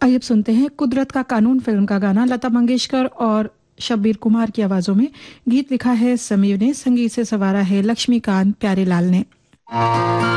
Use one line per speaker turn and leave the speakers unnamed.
आइए अब सुनते हैं कुदरत का कानून फिल्म का गाना लता मंगेशकर और शब्बीर कुमार की आवाजों में। गीत लिखा है समीर ने, संगीत से संवारा है लक्ष्मीकांत प्यारेलाल ने।